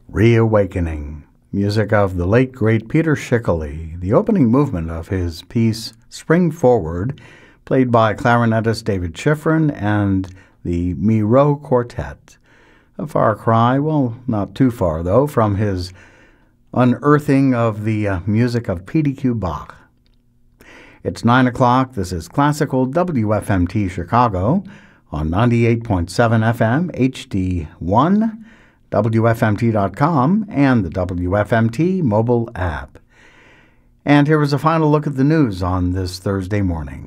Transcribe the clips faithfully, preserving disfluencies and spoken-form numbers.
Reawakening, music of the late great Peter Schickele, the opening movement of his piece Spring Forward, played by clarinetist David Schifrin and the Miro Quartet. A far cry, well, not too far though, from his unearthing of the uh, music of P D Q Bach. It's nine o'clock. This is Classical W F M T Chicago on ninety-eight point seven F M H D one, W F M T dot com, and the W F M T mobile app. And here is a final look at the news on this Thursday morning.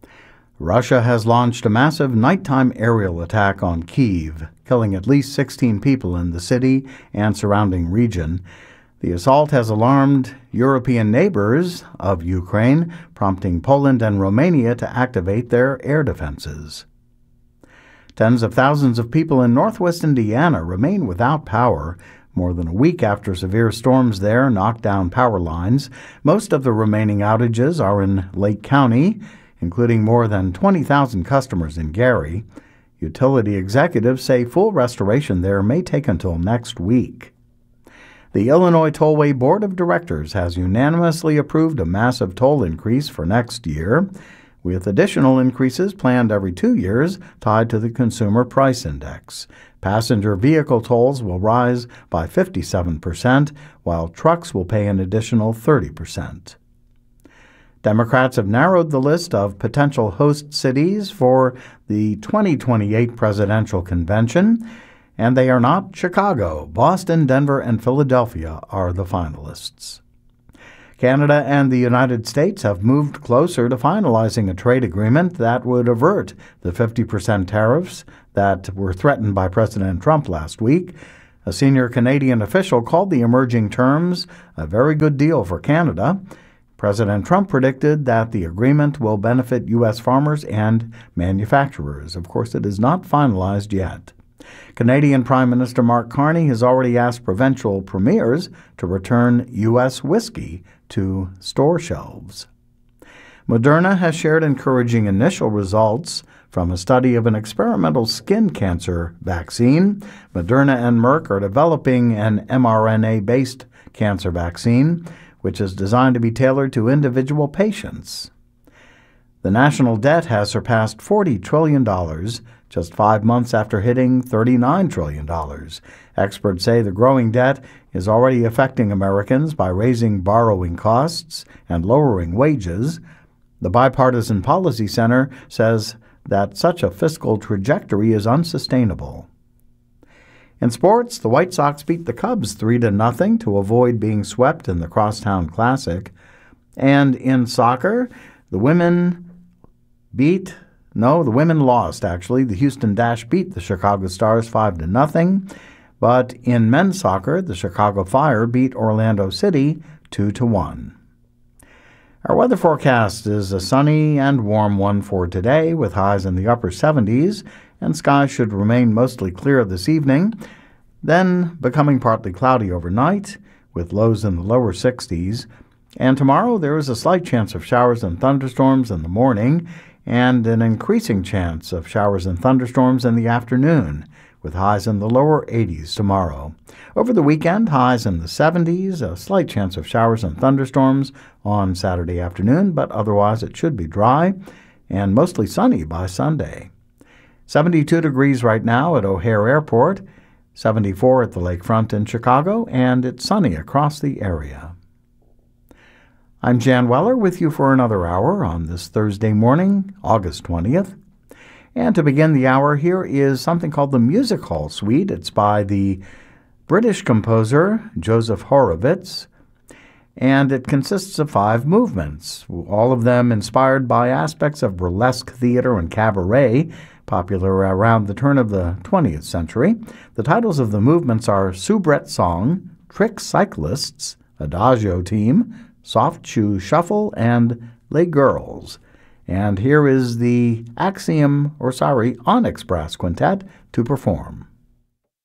Russia has launched a massive nighttime aerial attack on Kyiv, killing at least sixteen people in the city and surrounding region. The assault has alarmed European neighbors of Ukraine, prompting Poland and Romania to activate their air defenses. Tens of thousands of people in northwest Indiana remain without power, more than a week after severe storms there knocked down power lines. Most of the remaining outages are in Lake County, including more than twenty thousand customers in Gary. Utility executives say full restoration there may take until next week. The Illinois Tollway Board of Directors has unanimously approved a massive toll increase for next year, with additional increases planned every two years tied to the Consumer Price Index. Passenger vehicle tolls will rise by fifty-seven percent, while trucks will pay an additional thirty percent. Democrats have narrowed the list of potential host cities for the twenty twenty-eight presidential convention, and they are not Chicago. Boston, Denver, and Philadelphia are the finalists. Canada and the United States have moved closer to finalizing a trade agreement that would avert the fifty percent tariffs that were threatened by President Trump last week. A senior Canadian official called the emerging terms a very good deal for Canada. President Trump predicted that the agreement will benefit U S farmers and manufacturers. Of course, it is not finalized yet. Canadian Prime Minister Mark Carney has already asked provincial premiers to return U S whiskey to store shelves. Moderna has shared encouraging initial results from a study of an experimental skin cancer vaccine. Moderna and Merck are developing an mRNA-based cancer vaccine, which is designed to be tailored to individual patients. The national debt has surpassed forty trillion dollars, just five months after hitting thirty-nine trillion dollars. Experts say the growing debt is already affecting Americans by raising borrowing costs and lowering wages. The Bipartisan Policy Center says that such a fiscal trajectory is unsustainable. In sports, the White Sox beat the Cubs three to nothing to avoid being swept in the Crosstown Classic. And in soccer, the women beat No, the women lost, actually. The Houston Dash beat the Chicago Stars five to nothing. But in men's soccer, the Chicago Fire beat Orlando City two to one. Our weather forecast is a sunny and warm one for today, with highs in the upper seventies, and skies should remain mostly clear this evening, then becoming partly cloudy overnight, with lows in the lower sixties. And tomorrow there is a slight chance of showers and thunderstorms in the morning, and an increasing chance of showers and thunderstorms in the afternoon, with highs in the lower eighties tomorrow. Over the weekend, highs in the seventies, a slight chance of showers and thunderstorms on Saturday afternoon, but otherwise it should be dry and mostly sunny by Sunday. seventy-two degrees right now at O'Hare Airport, seventy-four at the lakefront in Chicago, and it's sunny across the area. I'm Jan Weller with you for another hour on this Thursday morning, August twentieth. And to begin the hour, here is something called the Music Hall Suite. It's by the British composer Joseph Horowitz, and it consists of five movements, all of them inspired by aspects of burlesque theater and cabaret, popular around the turn of the twentieth century. The titles of the movements are Soubrette Song, Trick Cyclists, Adagio Team, Soft Shoe Shuffle, and Les Girls. And here is the Axiom, or sorry, Onyx Brass Quintet to perform.